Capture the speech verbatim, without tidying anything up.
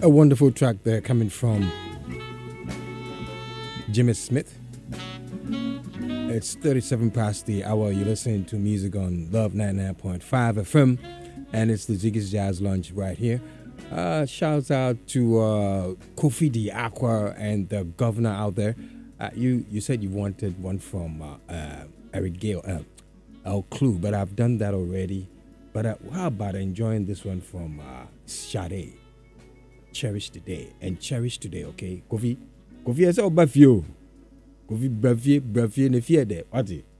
A wonderful track there coming from Jimmy Smith. It's thirty-seven past the hour. You're listening to music on Love ninety-nine point five F M, and it's the Ziggy's Jazz Lounge right here. Uh, shouts out to uh, Kofi D Aqua and the governor out there. Uh, you you said you wanted one from uh, uh, Eric Gale, uh, El Clue, but I've done that already. But uh, how about enjoying this one from uh, Sade? Cherish today and cherish today, okay? Kofi, Kofi, I said, Kofi, Kofi, Kofi, Kofi, Kofi, Kofi,